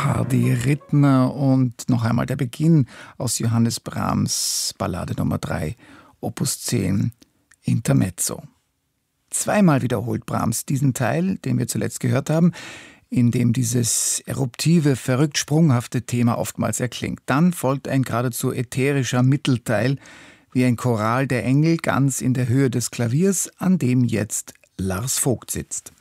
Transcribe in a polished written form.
Hardy Rittner und noch einmal der Beginn aus Johannes Brahms Ballade Nummer 3, Opus 10, Intermezzo. Zweimal wiederholt Brahms diesen Teil, den wir zuletzt gehört haben, in dem dieses eruptive, verrückt sprunghafte Thema oftmals erklingt. Dann folgt ein geradezu ätherischer Mittelteil, wie ein Choral der Engel ganz in der Höhe des Klaviers, an dem jetzt Lars Vogt sitzt.